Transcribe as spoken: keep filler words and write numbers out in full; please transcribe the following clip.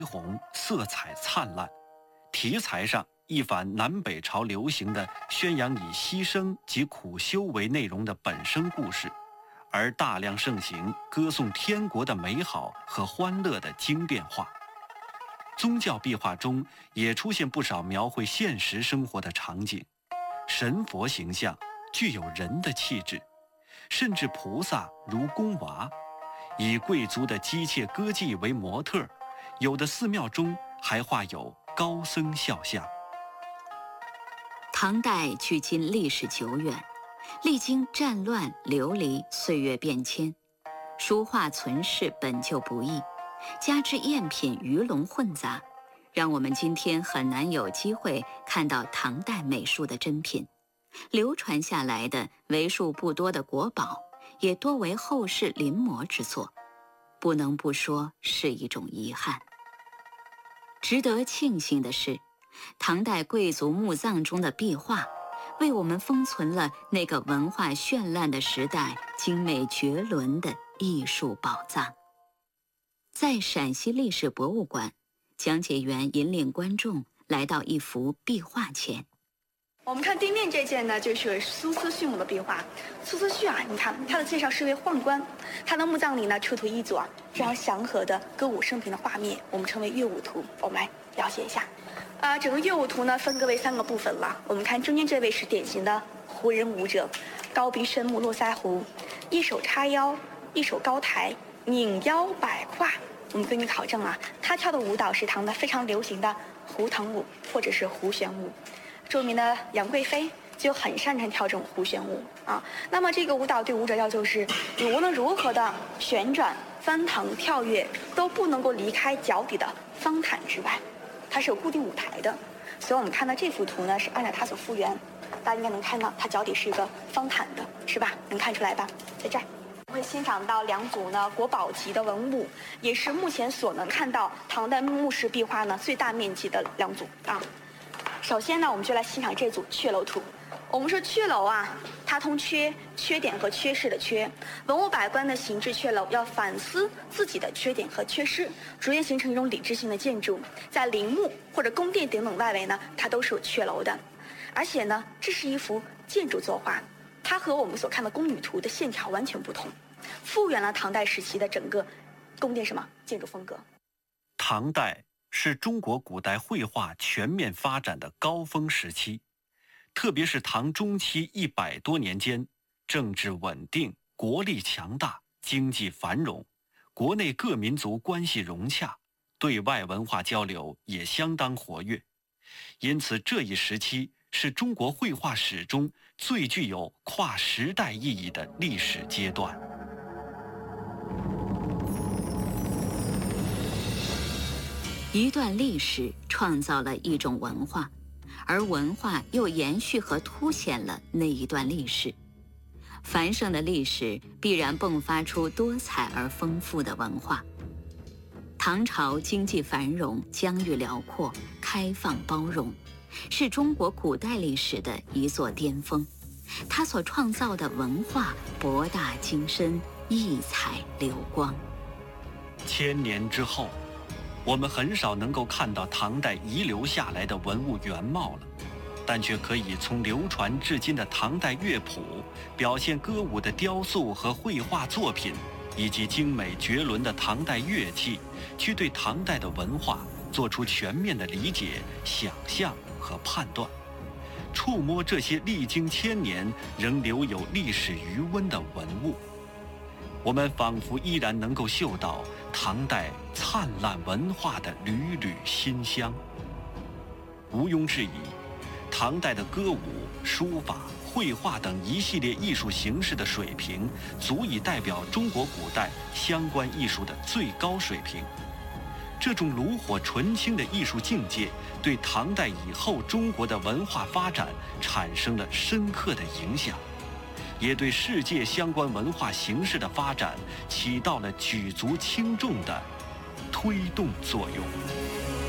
红，色彩灿烂。题材上一反南北朝流行的宣扬以牺牲及苦修为内容的本生故事，而大量盛行歌颂天国的美好和欢乐的经变画。宗教壁画中也出现不少描绘现实生活的场景，神佛形象具有人的气质，甚至菩萨如宫娃，以贵族的姬妾歌妓为模特，有的寺庙中还画有高僧肖像。 唐代距今历史久远，历经战乱流离，岁月变迁，书画存世本就不易，加之赝品鱼龙混杂，让我们今天很难有机会看到唐代美术的真品。流传下来的为数不多的国宝，也多为后世临摹之作，不能不说是一种遗憾。值得庆幸的是，唐代贵族墓葬中的壁画，为我们封存了那个文化绚烂的时代精美绝伦的艺术宝藏。在陕西历史博物馆，讲解员引领观众来到一幅壁画前。 我们看对面这件呢，就是苏思绪墓的壁画。苏思绪啊，你看他的介绍是位宦官，他的墓葬里呢出土一组啊非常祥和的歌舞升平的画面，我们称为乐舞图。我们来了解一下。啊，整个乐舞图呢分割为三个部分了。我们看中间这位是典型的胡人舞者，高鼻深目，络腮胡，一手叉腰，一手高抬，拧腰摆胯。我们根据考证啊，他跳的舞蹈是唐代非常流行的胡腾舞或者是胡旋舞。著名的杨贵妃就很擅长跳这种胡旋舞啊。那么这个舞蹈对舞者要求是，你无论如何的旋转、翻腾、跳跃，都不能够离开脚底的方毯之外，它是有固定舞台的。所以我们看到这幅图呢，是按照它所复原，大家应该能看到它脚底是一个方毯的，是吧？能看出来吧？在这儿会欣赏到两组呢国宝级的文物，也是目前所能看到唐代墓室壁画呢最大面积的两组啊。首先呢，我们就来欣赏这组阙楼图。我们说阙楼啊，它通缺、缺点和缺失的缺。文物百官的形制阙楼要反思自己的缺点和缺失，逐渐形成一种理智性的建筑。在陵墓或者宫殿等等外围呢，它都是有阙楼的。而且呢，这是一幅建筑作画，它和我们所看的宫女图的线条完全不同，复原了唐代时期的整个宫殿什么建筑风格。 唐代是中国古代绘画全面发展的高峰时期，特别是唐中期一百多年间，政治稳定，国力强大，经济繁荣，国内各民族关系融洽，对外文化交流也相当活跃。因此这一时期是中国绘画史中最具有跨时代意义的历史阶段。 一段历史创造了一种文化，而文化又延续和凸显了那一段历史。繁盛的历史必然迸发出多彩而丰富的文化。唐朝经济繁荣，疆域辽阔，开放包容，是中国古代历史的一座巅峰。它所创造的文化博大精深，异彩流光。 千年之后，我们很少能够看到唐代遗留下来的文物原貌了，但却可以从流传至今的唐代乐谱、表现歌舞的雕塑和绘画作品，以及精美绝伦的唐代乐器，去对唐代的文化做出全面的理解、想象和判断，触摸这些历经千年仍留有历史余温的文物。我们仿佛依然能够嗅到唐代灿烂文化的缕缕馨香。毋庸置疑，唐代的歌舞、书法、绘画等一系列艺术形式的水平，足以代表中国古代相关艺术的最高水平。这种炉火纯青的艺术境界，对唐代以后中国的文化发展产生了深刻的影响，也对世界相关文化形式的发展起到了举足轻重的推动作用。